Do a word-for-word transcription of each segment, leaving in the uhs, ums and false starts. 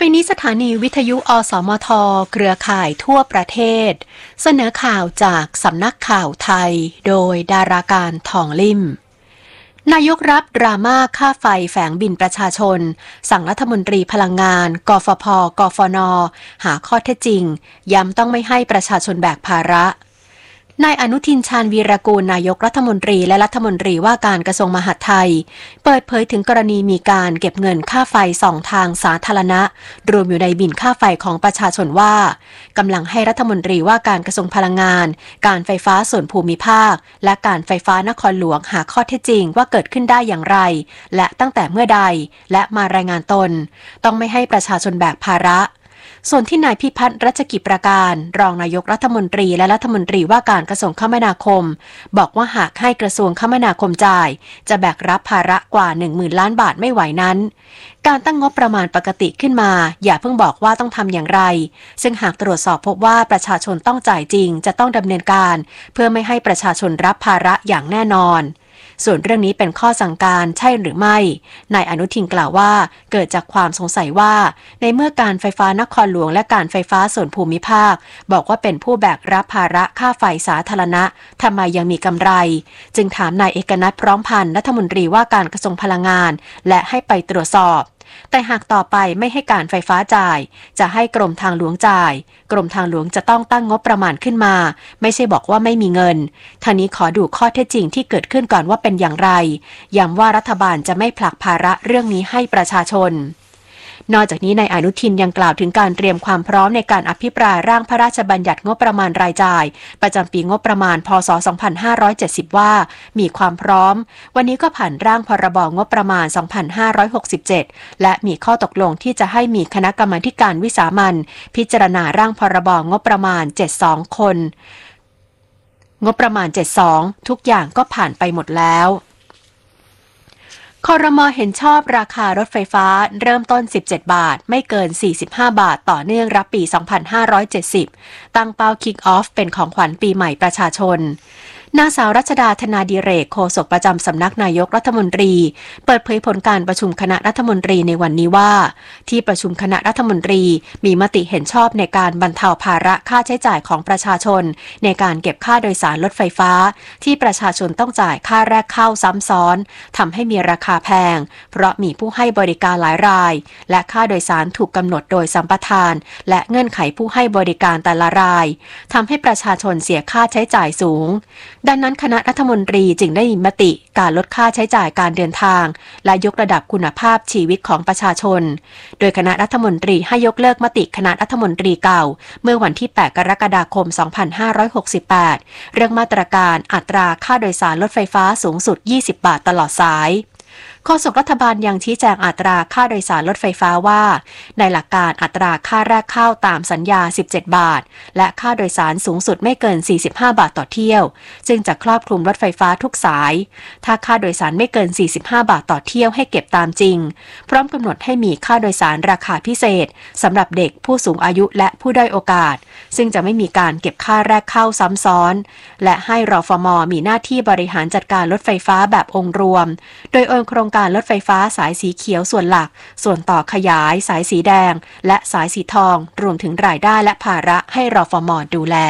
ไปนี้สถานีวิทยุอสมทเครือข่ายทั่วประเทศเสนอข่าวจากสำนักข่าวไทยโดยดาราการทองลิ่มนายกรับดราม่าค่าไฟแฝงบินประชาชนสั่งรัฐมนตรีพลังงานกฟผกฟนหาข้อเท็จจริงย้ำต้องไม่ให้ประชาชนแบกภาระนายอนุทินชาญวีรกูลนายกรัฐมนตรีและรัฐมนตรีว่าการกระทรวงมหาดไทยเปิดเผยถึงกรณีมีการเก็บเงินค่าไฟสองทางสาธารณะรวมอยู่ในบินค่าไฟของประชาชนว่ากำลังให้รัฐมนตรีว่าการกระทรวงพลังงานการไฟฟ้าส่วนภูมิภาคและการไฟฟ้านครหลวงหาข้อเท็จจริงว่าเกิดขึ้นได้อย่างไรและตั้งแต่เมื่อใดและมารายงานตนต้องไม่ให้ประชาชนแบกภาระส่วนที่นายพิพัฒน์รัชกิจประการรองนายกรัฐมนตรีและรัฐมนตรีว่าการกระทรวงคมนาคมบอกว่าหากให้กระทรวงคมนาคมจ่ายจะแบกรับภาระกว่า หนึ่งหมื่น ล้านบาทไม่ไหวนั้นการตั้งงบประมาณปกติขึ้นมาอย่าเพิ่งบอกว่าต้องทำอย่างไรซึ่งหากตรวจสอบพบว่าประชาชนต้องจ่ายจริงจะต้องดำเนินการเพื่อไม่ให้ประชาชนรับภาระอย่างแน่นอนส่วนเรื่องนี้เป็นข้อสั่งการใช่หรือไม่นายอนุทินกล่าวว่าเกิดจากความสงสัยว่าในเมื่อการไฟฟ้านครหลวงและการไฟฟ้าส่วนภูมิภาคบอกว่าเป็นผู้แบกรับภาระค่าไฟสาธารณะทำไมยังมีกำไรจึงถามนายเอกนัทพร้อมพันธ์รัฐมนตรีว่าการกระทรวงพลังงานและให้ไปตรวจสอบแต่หากต่อไปไม่ให้การไฟฟ้าจ่ายจะให้กรมทางหลวงจ่ายกรมทางหลวงจะต้องตั้งงบประมาณขึ้นมาไม่ใช่บอกว่าไม่มีเงินทางนี้ขอดูข้อเท็จจริงที่เกิดขึ้นก่อนว่าเป็นอย่างไรย้ำว่ารัฐบาลจะไม่ผลักภาระเรื่องนี้ให้ประชาชนนอกจากนี้นายอนุทินยังกล่าวถึงการเตรียมความพร้อมในการอภิปรายร่างพระราชบัญญัติงบประมาณรายจ่ายประจำปีงบประมาณพ.ศ. สองพันห้าร้อยเจ็ดสิบว่ามีความพร้อมวันนี้ก็ผ่านร่างพรบงบประมาณสองพันห้าร้อยหกสิบเจ็ดและมีข้อตกลงที่จะให้มีคณะกรรมาธิการวิสามัญพิจารณาร่างพรบงบประมาณเจ็ดสิบสองคนงบประมาณเจ็ดสิบสองทุกอย่างก็ผ่านไปหมดแล้วครม.เห็นชอบราคารถไฟฟ้าเริ่มต้นสิบเจ็ดบาทไม่เกินสี่สิบห้าบาทต่อเนื่องรับปีสองพันห้าร้อยเจ็ดสิบตั้งเป้า Kick Off เป็นของขวัญปีใหม่ประชาชนนางสาวรัชดาธนาดิเรกโฆษกประจำสำนักนายกรัฐมนตรีเปิดเผยผลการประชุมคณะรัฐมนตรีในวันนี้ว่าที่ประชุมคณะรัฐมนตรีมีมติเห็นชอบในการบรรเทาภาระค่าใช้จ่ายของประชาชนในการเก็บค่าโดยสารรถไฟฟ้าที่ประชาชนต้องจ่ายค่าแรกเข้าซ้ำซ้อนทำให้มีราคาแพงเพราะมีผู้ให้บริการหลายรายและค่าโดยสารถูกกำหนดโดยสัมปทานและเงื่อนไขผู้ให้บริการแต่ละรายทำให้ประชาชนเสียค่าใช้จ่ายสูงดังนั้นคณะรัฐมนตรีจึงได้มีมติการลดค่าใช้จ่ายการเดินทางและยกระดับคุณภาพชีวิตของประชาชนโดยคณะรัฐมนตรีให้ยกเลิกมติคณะรัฐมนตรีเก่าเมื่อวันที่แปดกรกฎาคมสองพันห้าร้อยหกสิบแปดเรื่องมาตรการอัตราค่าโดยสารรถไฟฟ้าสูงสุดยี่สิบบาทตลอดสายโฆษกรัฐบาลยังชี้แจงอัตราค่าโดยสารรถไฟฟ้าว่าในหลักการอัตราค่าแรกเข้าตามสัญญาสิบเจ็ดบาทและค่าโดยสารสูงสุดไม่เกินสี่สิบห้าบาทต่อเที่ยวซึ่งจะครอบคลุมรถไฟฟ้าทุกสายถ้าค่าโดยสารไม่เกินสี่สิบห้าบาทต่อเที่ยวให้เก็บตามจริงพร้อมกำหนดให้มีค่าโดยสารราคาพิเศษสำหรับเด็กผู้สูงอายุและผู้ด้อยโอกาสซึ่งจะไม่มีการเก็บค่าแรกเข้าซ้ำซ้อนและให้รฟม.มีหน้าที่บริหารจัดการรถไฟฟ้าแบบองค์รวมโดยโอนโครงการรถไฟฟ้าสายสีเขียวส่วนหลักส่วนต่อขยายสายสีแดงและสายสีทองรวมถึงรายได้และภาระให้รฟม.ดูแล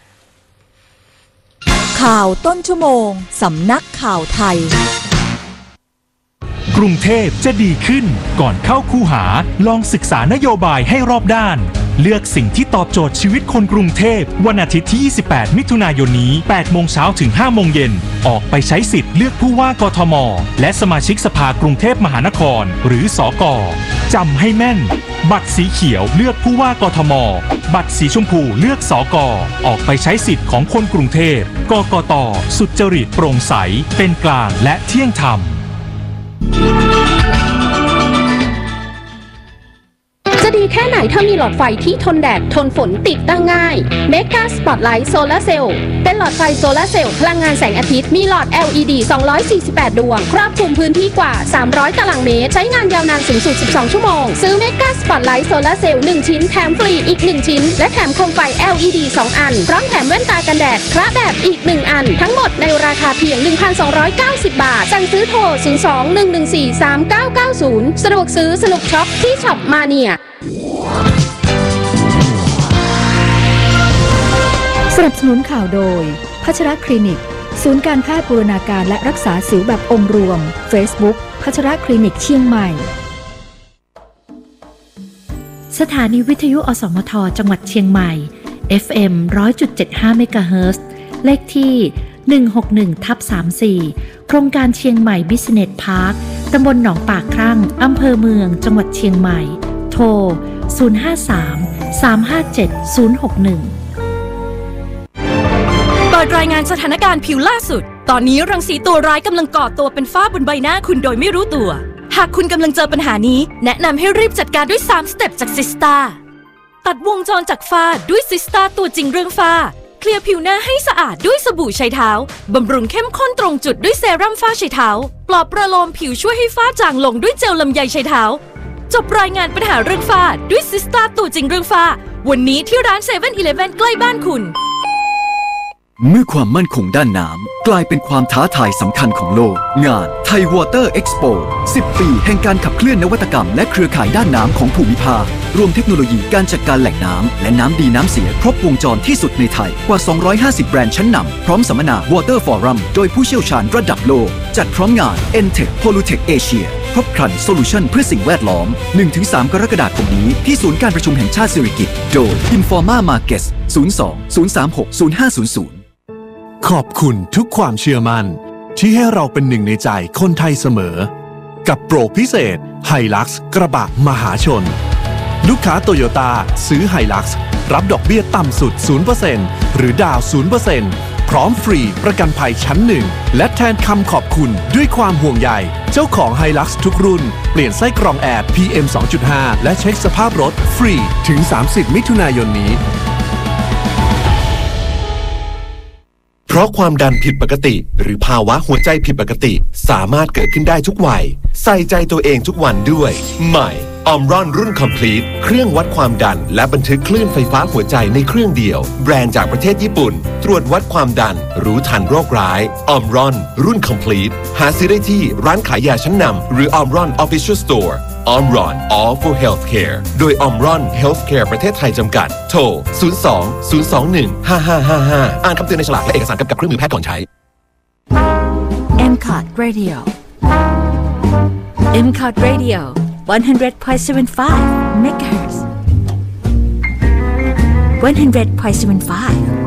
ข่าวต้นชั่วโมงสำนักข่าวไทยกรุงเทพจะดีขึ้นก่อนเข้าคูหาลองศึกษานโยบายให้รอบด้านเลือกสิ่งที่ตอบโจทย์ชีวิตคนกรุงเทพวันอาทิตย์ที่ยี่สิบแปดมิถุนายนนี้แปดโมงเช้าถึงห้าโมงเย็นออกไปใช้สิทธิ์เลือกผู้ว่ากทมและสมาชิกสภากรุงเทพมหานครหรือสก.จำให้แม่นบัตรสีเขียวเลือกผู้ว่ากทมบัตรสีชมพูเลือกสก.ออกไปใช้สิทธิ์ของคนกรุงเทพกกต.สุจริตโปร่งใสเป็นกลางและเที่ยงธรรมจะดีแค่ไหนถ้ามีหลอดไฟที่ทนแดดทนฝนติดตั้งง่าย Mega Spotlight Solar Cell เป็นหลอดไฟโซลาร์เซลล์พลังงานแสงอาทิตย์มีหลอด แอล อี ดี สองร้อยสี่สิบแปดดวงครอบคลุมพื้นที่กว่าสามร้อยตารางเมตรใช้งานยาวนานสูงสุดสิบสองชั่วโมงซื้อ Mega Spotlight Solar Cell หนึ่งชิ้นแถมฟรีอีกหนึ่งชิ้นและแถมโคมไฟ แอล อี ดี สองอันพร้อมแถมแว่นตากันแดดพระแบบอีกหนึ่งอันทั้งหมดในราคาเพียง หนึ่งพันสองร้อยเก้าสิบ บาทสั่งซื้อโทรศูนย์ สอง หนึ่ง หนึ่ง สี่ สาม เก้า เก้า ศูนย์สะดวกซื้อสนุกช็อปที่ช็อปมาเนียสนับสนุนข่าวโดยพัชรคลินิกศูนย์การแพทย์บูรณาการและรักษาสิวแบบองค์รวม Facebook พัชรคลินิกเชียงใหม่สถานีวิทยุอสมทจังหวัดเชียงใหม่ เอฟ เอ็ม หนึ่งร้อยจุดเจ็ดห้า เมกะเฮิรตซ์เลขที่ หนึ่งหกหนึ่งทับสามสี่ โครงการเชียงใหม่บิสเนสพาร์คตำบลหนองปากครั่งอำเภอเมืองจังหวัดเชียงใหม่โทรศูนย์ ห้า สาม สาม ห้า เจ็ด ศูนย์ หก หนึ่งเปิดรายงานสถานการณ์ผิวล่าสุดตอนนี้รังสีตัวร้ายกำลังก่อตัวเป็นฝ้าบนใบหน้าคุณโดยไม่รู้ตัวหากคุณกำลังเจอปัญหานี้แนะนำให้รีบจัดการด้วยสามสเต็ปจากซิสตาตัดวงจรจากฝ้าด้วยซิสตาตัวจริงเรื่องฝ้าเคลียร์ผิวหน้าให้สะอาดด้วยสบู่ไชเท้าบำรุงเข้มข้นตรงจุดด้วยเซรั่มฝ้าไชเท้าปลอบประโลมผิวช่วยให้ฝ้าจางลงด้วยเจลลำไยไชเท้าจบรายงานปัญหาเรื่องฝ้าด้วยซิสตาตัวจริงเรื่องฝ้าวันนี้ที่ร้านเซเว่นอีเลฟเว่นใกล้บ้านคุณเมื่อความมั่นคงด้านน้ำกลายเป็นความท้าทายสำคัญของโลกงาน Thai Water Expo สิบ ปีแห่งการขับเคลื่อนนวัตกรรมและเครือข่ายด้านน้ำของภูมิภาครวมเทคโนโลยีการจัดการแหล่งน้ำและน้ำดีน้ำเสียครบวงจรที่สุดในไทยกว่า สองร้อยห้าสิบ แบรนด์ชั้นนำพร้อมสัมมนา Water Forum โดยผู้เชี่ยวชาญระดับโลกจัดพร้อมงาน เอ็น เทค Pollutech Asia ครบครันโซลูชันเพื่อสิ่งแวดล้อม หนึ่งถึงสาม กรกฎาคมนี้ที่ศูนย์การประชุมแห่งชาติสิริกิติ์โดย Informa Markets ศูนย์ สอง ศูนย์ สาม หก ศูนย์ ห้า ศูนย์ ศูนย์ขอบคุณทุกความเชื่อมั่นที่ให้เราเป็นหนึ่งในใจคนไทยเสมอกับโปรพิเศษ Hilux กระบะมหาชนลูกค้าโตโยต้าซื้อ Hilux รับดอกเบี้ยต่ำสุด ศูนย์เปอร์เซ็นต์ หรือดาว ศูนย์เปอร์เซ็นต์ พร้อมฟรีประกันภัยชั้นหนึ่งและแทนคำขอบคุณด้วยความห่วงใยเจ้าของ Hilux ทุกรุ่นเปลี่ยนไส้กรองแอร์ พี เอ็ม สองจุดห้า และเช็คสภาพรถฟรีถึงสามสิบมิถุนายนนี้เพราะความดันผิดปกติหรือภาวะหัวใจผิดปกติสามารถเกิดขึ้นได้ทุกวัยใส่ใจตัวเองทุกวันด้วยใหม่ออมรอนรุ่น Complete เครื่องวัดความดันและบันทึกคลื่นไฟฟ้าหัวใจในเครื่องเดียวแบรนด์จากประเทศญี่ปุ่นตรวจวัดความดันรู้ทันโรคร้ายออมรอนรุ่น Complete หาซื้อได้ที่ร้านขายยาชั้นนำหรือออมรอน Official Store ออมรอน All for Healthcare โดยออมรอน Healthcare ประเทศไทยจำกัดโทร ศูนย์ สอง ศูนย์ สอง หนึ่ง ห้า ห้า ห้า ห้า อ่านคำเตือนในฉลากและเอกสารกำกับเครื่องมือแพทย์ก่อนใช้เอ็ม คอ ที Radio เอ็ม คอ ที Radio one hundred point seven five เมกะเฮิรตซ์one hundred point seven five